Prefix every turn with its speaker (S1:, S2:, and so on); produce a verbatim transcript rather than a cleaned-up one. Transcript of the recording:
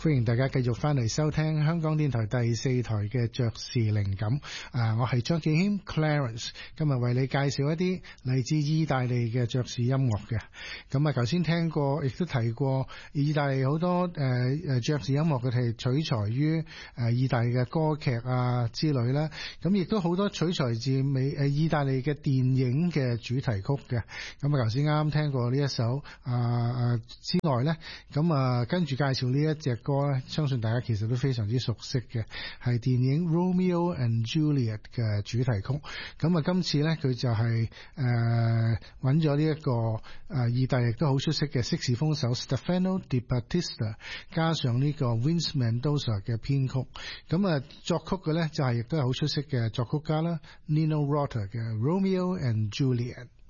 S1: 歡迎大家繼續翻嚟收聽香港電台第四台嘅爵士靈感。啊，我係張敬軒 Clarence， 今日為你介紹一啲嚟自意大利嘅爵士音樂嘅。咁啊，頭先聽過，亦都提過，意大利好多誒誒、呃、爵士音樂佢哋取材於誒、呃、意大利嘅歌劇啊之類啦。咁亦都好多取材自美誒、呃、意大利嘅電影嘅主題曲嘅。咁啊，頭先啱啱聽過呢一首啊啊之外咧，咁啊跟住介紹呢一隻歌咧，相信大家其實都非常之熟悉嘅，係電影 Romeo and Juliet 嘅主題曲。咁啊，今次咧佢就係誒揾咗呢一個誒、呃、意大利都好出色嘅色士風手 Stefano Di Battista， 加上呢個 Vince Mendoza 嘅編曲。咁啊，作曲嘅咧就係亦都係好出色嘅作曲家啦 ，Nino Rota 嘅 Romeo and Juliet。